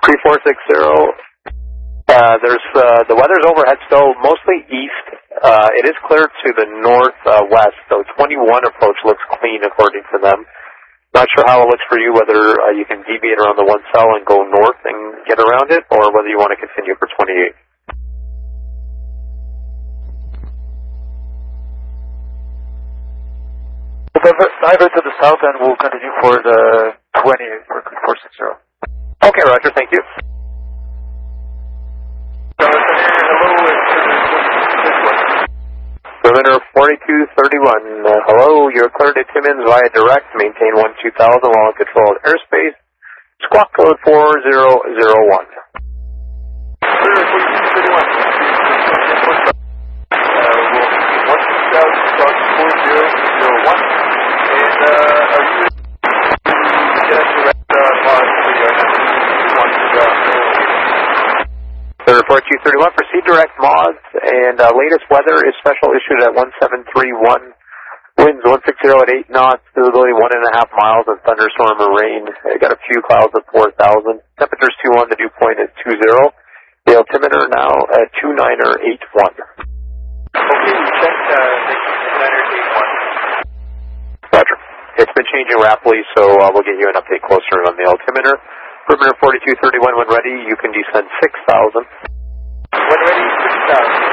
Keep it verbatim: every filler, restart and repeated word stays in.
three four six zero. Uh, there's, uh, the weather's overhead still mostly east. Uh, it is clear to the northwest, uh, so twenty-one approach looks clean according to them. Not sure how it looks for you, whether uh, you can deviate around the one cell and go north and get around it, or whether you want to continue for twenty-eight. Divert to the south and we'll continue for the twenty-eight for three four six zero. Okay, Roger, thank you. Limiter forty-two thirty-one, uh, hello, you're clear to Timmins via direct, maintain one two thousand while in controlled airspace, squawk code four zero zero one. forty-two thirty-one, proceed direct mods, and uh, latest weather is special issued at one seven three one, winds one sixty at eight knots, visibility one and a half miles, and thunderstorm or rain. I got a few clouds at four thousand, temperature's two one, the dew point is two zero, the altimeter now at two niner eight one. Okay, we checked uh, two niner eight one. Roger. It's been changing rapidly, so uh, we'll get you an update closer on the altimeter. Perimeter forty-two thirty-one, when ready, you can descend six thousand. When ready, six thousand.